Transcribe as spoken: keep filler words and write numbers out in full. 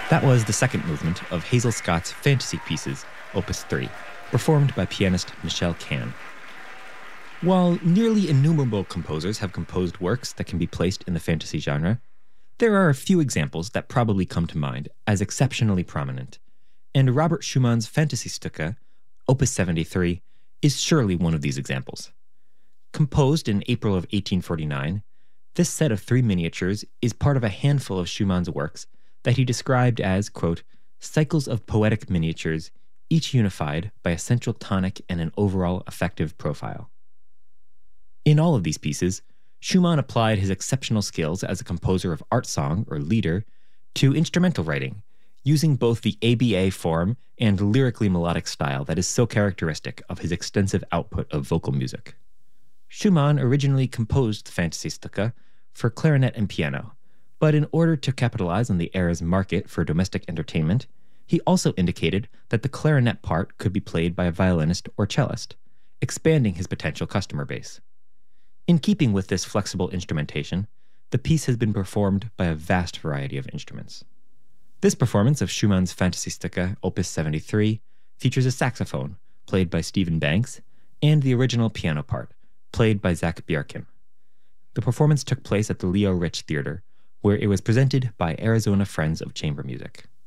That was the second movement of Hazel Scott's Fantasy Pieces, Opus three, performed by pianist Michelle Can. While nearly innumerable composers have composed works that can be placed in the fantasy genre, there are a few examples that probably come to mind as exceptionally prominent, and Robert Schumann's Fantasystücke, Opus seventy-three, is surely one of these examples. Composed in April of eighteen forty-nine, this set of three miniatures is part of a handful of Schumann's works that he described as, quote, cycles of poetic miniatures, each unified by a central tonic and an overall effective profile. In all of these pieces, Schumann applied his exceptional skills as a composer of art song, or lieder, to instrumental writing, using both the A B A form and lyrically melodic style that is so characteristic of his extensive output of vocal music. Schumann originally composed the Fantasystücke for clarinet and piano, but in order to capitalize on the era's market for domestic entertainment, he also indicated that the clarinet part could be played by a violinist or cellist, expanding his potential customer base. In keeping with this flexible instrumentation, the piece has been performed by a vast variety of instruments. This performance of Schumann's Fantasystücke Opus seventy-three features a saxophone, played by Stephen Banks, and the original piano part, played by Zach Bjerken. The performance took place at the Leo Rich Theater, where it was presented by Arizona Friends of Chamber Music.